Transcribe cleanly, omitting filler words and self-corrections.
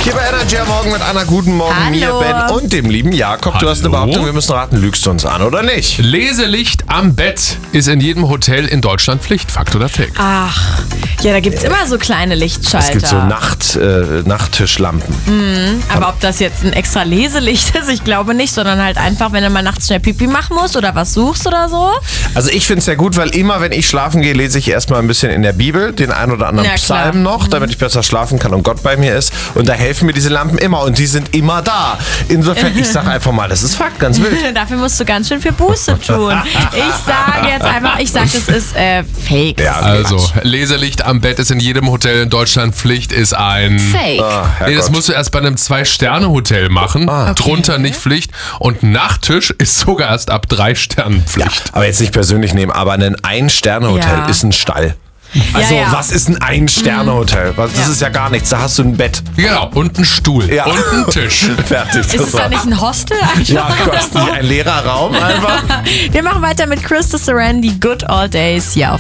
Hier bei Energy am Morgen mit Anna. Guten Morgen, Hallo. mir, Ben und dem lieben Jakob. Du hast eine Hallo. Behauptung, wir müssen raten, lügst du uns an oder nicht? Leselicht am Bett ist in jedem Hotel in Deutschland Pflicht. Fakt oder Fake? Ach, ja, da gibt's immer so kleine Lichtschalter. Es gibt so Nachttischlampen. Aber ob das jetzt ein extra Leselicht ist, ich glaube nicht, sondern halt einfach, wenn du mal nachts schnell Pipi machen musst oder was suchst oder so. Also ich finde es sehr gut, weil immer, wenn ich schlafen gehe, lese ich erstmal ein bisschen in der Bibel, den ein oder anderen Ja, klar. Psalm noch, damit ich besser schlafen kann und Gott bei mir ist. Und da helfen mir diese Lampen immer und die sind immer da. Insofern, ich sage einfach mal, das ist Fakt, ganz wild. Dafür musst du ganz schön viel Buße tun. Ich sage jetzt einfach, das ist Fake. Ja, Also, Leselicht am Bett ist in jedem Hotel in Deutschland Pflicht, ist ein... Fake. Herrgott. Nee, das musst du erst bei einem 2-Sterne-Hotel machen. Drunter nicht Pflicht. Und Nachttisch ist sogar erst ab 3 Sternen Pflicht. Aber jetzt nicht persönlich nehmen, aber ein Ein-Sterne-Hotel Ja. ist ein Stall. Also, Ja. was ist ein Ein-Sterne-Hotel? Das Ja. ist ja gar nichts. Da hast du ein Bett. Genau, und ein Stuhl. Ja. Und ein Tisch. Fertig. Ist es da nicht ein Hostel einfach? Ja, Gott, ein leerer Raum einfach. Wir machen weiter mit Krista Sarandon, die Good Old Days hier auf